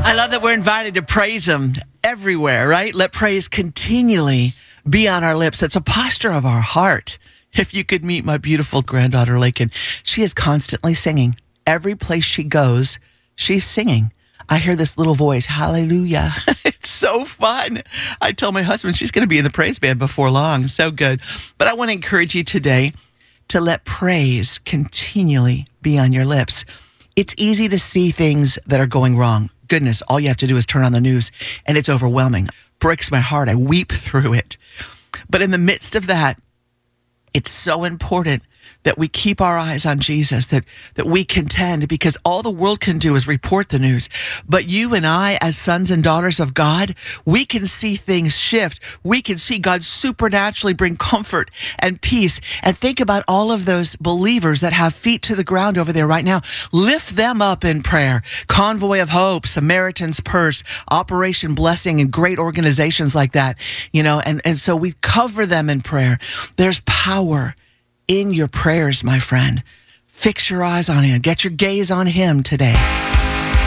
I love that we're invited to praise Him everywhere, right? Let praise continually be on our lips. It's a posture of our heart. If you could meet my beautiful granddaughter, Lakin, she is constantly singing. Every place she goes, she's singing. I hear this little voice, hallelujah. It's so fun. I told my husband she's going to be in the praise band before long. So good. But I want to encourage you today to let praise continually be on your lips. It's easy to see things that are going wrong. Goodness, all you have to do is turn on the news and it's overwhelming. Breaks my heart. I weep through it. But in the midst of that, it's so important that we keep our eyes on Jesus, that we contend, because all the world can do is report the news. But you and I, as sons and daughters of God, we can see things shift. We can see God supernaturally bring comfort and peace. And think about all of those believers that have feet to the ground over there right now. Lift them up in prayer. Convoy of Hope, Samaritan's Purse, Operation Blessing, and great organizations like that, and so we cover them in prayer. There's power in your prayers, my friend. Fix your eyes on Him. Get your gaze on Him today.